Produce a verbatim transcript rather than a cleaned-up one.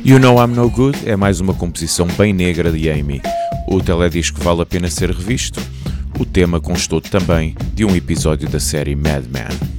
You Know I'm No Good é mais uma composição bem negra de Amy. O teledisco vale a pena ser revisto. O tema constou também de um episódio da série Mad Men.